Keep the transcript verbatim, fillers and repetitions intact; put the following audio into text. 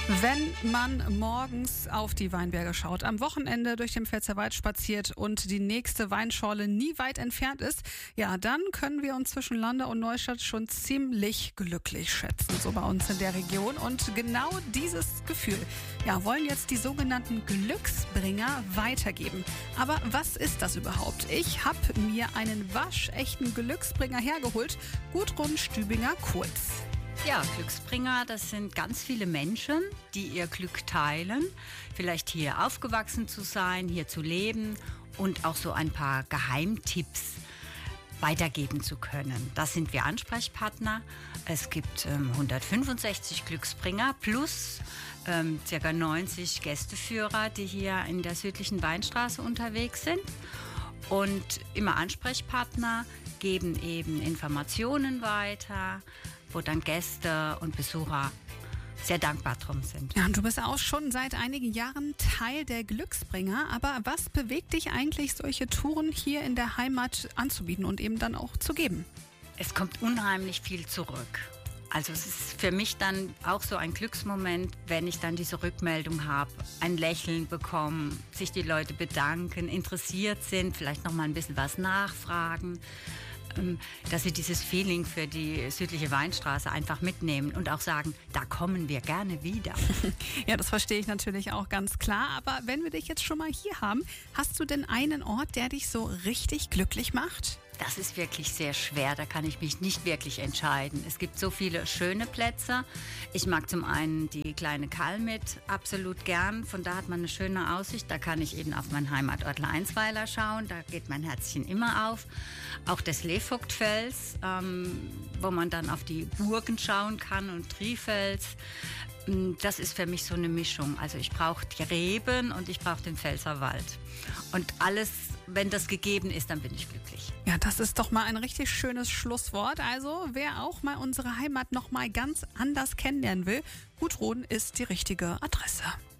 Wenn man morgens auf die Weinberge schaut, am Wochenende durch den Pfälzerwald spaziert und die nächste Weinschorle nie weit entfernt ist, ja, dann können wir uns zwischen Landau und Neustadt schon ziemlich glücklich schätzen, so bei uns in der Region. Und genau dieses Gefühl, ja, wollen jetzt die sogenannten Glücksbringer weitergeben. Aber was ist das überhaupt? Ich habe mir einen waschechten Glücksbringer hergeholt, Gudrun Stübinger-Kurz. Ja, Glücksbringer, das sind ganz viele Menschen, die ihr Glück teilen. Vielleicht hier aufgewachsen zu sein, hier zu leben und auch so ein paar Geheimtipps weitergeben zu können. Das sind wir Ansprechpartner. Es gibt ähm, hundertfünfundsechzig Glücksbringer plus ähm, ca. neunzig Gästeführer, die hier in der südlichen Weinstraße unterwegs sind. Und immer Ansprechpartner geben eben Informationen weiter, wo dann Gäste und Besucher sehr dankbar drum sind. Ja, und du bist auch schon seit einigen Jahren Teil der Glücksbringer. Aber was bewegt dich eigentlich, solche Touren hier in der Heimat anzubieten und eben dann auch zu geben? Es kommt unheimlich viel zurück. Also es ist für mich dann auch so ein Glücksmoment, wenn ich dann diese Rückmeldung habe, ein Lächeln bekommen, sich die Leute bedanken, interessiert sind, vielleicht noch mal ein bisschen was nachfragen, dass sie dieses Feeling für die südliche Weinstraße einfach mitnehmen und auch sagen, da kommen wir gerne wieder. Ja, das verstehe ich natürlich auch ganz klar. Aber wenn wir dich jetzt schon mal hier haben, hast du denn einen Ort, der dich so richtig glücklich macht? Das ist wirklich sehr schwer, da kann ich mich nicht wirklich entscheiden. Es gibt so viele schöne Plätze. Ich mag zum einen die kleine Kalmit absolut gern. Von da hat man eine schöne Aussicht. Da kann ich eben auf meinen Heimatort Leinsweiler schauen. Da geht mein Herzchen immer auf. Auch das Lefogtfels, ähm, wo man dann auf die Burgen schauen kann und Trifels. Das ist für mich so eine Mischung. Also ich brauche die Reben und ich brauche den Pfälzerwald. Und alles, wenn das gegeben ist, dann bin ich glücklich. Ja, das ist doch mal ein richtig schönes Schlusswort. Also, wer auch mal unsere Heimat noch mal ganz anders kennenlernen will, Gudrun ist die richtige Adresse.